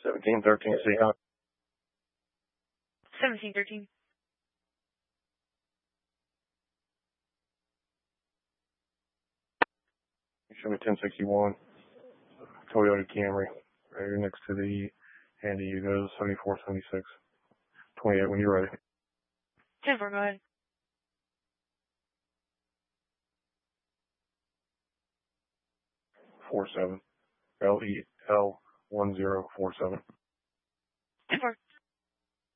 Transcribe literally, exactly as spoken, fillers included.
seventeen thirteen, see how? seventeen thirteen. Show me ten sixty-one. Toyota Camry. Right here next to the handy. You go to seventy-four seventy-six. twenty-eight when you're ready. ten four, go ahead. four seven. L E L one zero four seven. ten four.